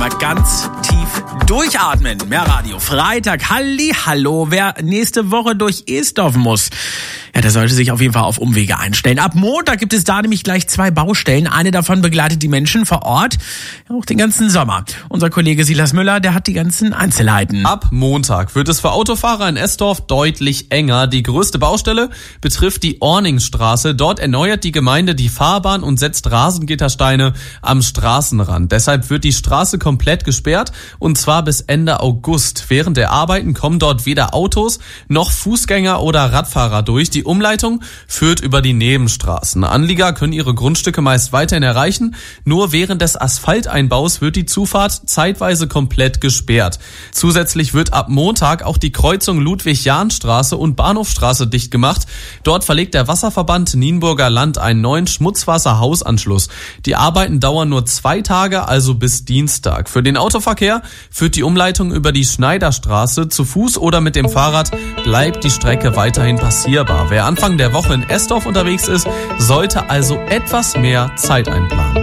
mal ganz tief durchatmen. Mehr Radio. Freitag. Hallihallo. Wer nächste Woche durch Esdorf muss, ja, der sollte sich auf jeden Fall auf Umwege einstellen. Ab Montag gibt es da nämlich gleich 2 Baustellen. Eine davon begleitet die Menschen vor Ort auch den ganzen Sommer. Unser Kollege Silas Müller, der hat die ganzen Einzelheiten. Ab Montag wird es für Autofahrer in Esdorf deutlich enger. Die größte Baustelle betrifft die Orningsstraße. Dort erneuert die Gemeinde die Fahrbahn und setzt Rasengittersteine am Straßenrand. Deshalb wird die Straße komplett gesperrt und zwar bis Ende August. Während der Arbeiten kommen dort weder Autos noch Fußgänger oder Radfahrer durch. Die Umleitung führt über die Nebenstraßen. Anlieger können ihre Grundstücke meist weiterhin erreichen. Nur während des Asphalteinbaus wird die Zufahrt zeitweise komplett gesperrt. Zusätzlich wird ab Montag auch die Kreuzung Ludwig-Jahn-Straße und Bahnhofstraße dicht gemacht. Dort verlegt der Wasserverband Nienburger Land einen neuen Schmutzwasserhausanschluss. Die Arbeiten dauern nur 2 Tage, also bis Dienstag. Für den Autoverkehr führt die Umleitung über die Schneiderstraße. Zu Fuß oder mit dem Fahrrad bleibt die Strecke weiterhin passierbar. Wer Anfang der Woche in Esdorf unterwegs ist, sollte also etwas mehr Zeit einplanen.